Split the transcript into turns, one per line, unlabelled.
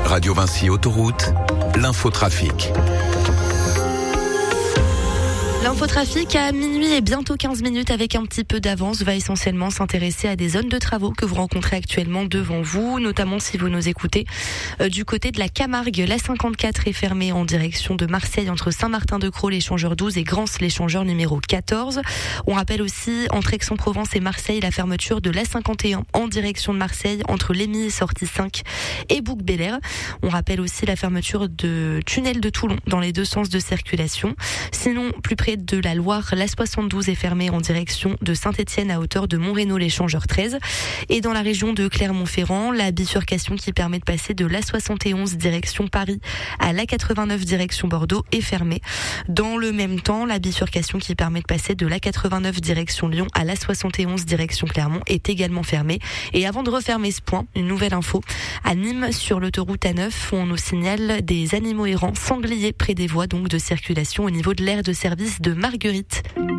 Radio Vinci Autoroute, l'infotrafic.
L'infotrafic à minuit et bientôt 15 minutes avec un petit peu d'avance va essentiellement s'intéresser à des zones de travaux que vous rencontrez actuellement devant vous, notamment si vous nous écoutez du côté de la Camargue. La 54 est fermée en direction de Marseille entre Saint-Martin-de-Crau, l'échangeur 12 et Grance, l'échangeur numéro 14. On rappelle aussi entre Aix-en-Provence et Marseille la fermeture de la 51 en direction de Marseille entre Lémy, sortie 5 et Bouc-Bélair. On rappelle aussi la fermeture de tunnel de Toulon dans les deux sens de circulation. Sinon, plus près de la Loire, la 72 est fermée en direction de Saint-Étienne à hauteur de Montrénaud, l'échangeur 13. Et dans la région de Clermont-Ferrand, la bifurcation qui permet de passer de la 71 direction Paris à la 89 direction Bordeaux est fermée. Dans le même temps, la bifurcation qui permet de passer de la 89 direction Lyon à la 71 direction Clermont est également fermée. Et avant de refermer ce point, une nouvelle info. À Nîmes, sur l'autoroute A9, on nous signale des animaux errants sangliers près des voies donc de circulation au niveau de l'aire de service de Marguerite.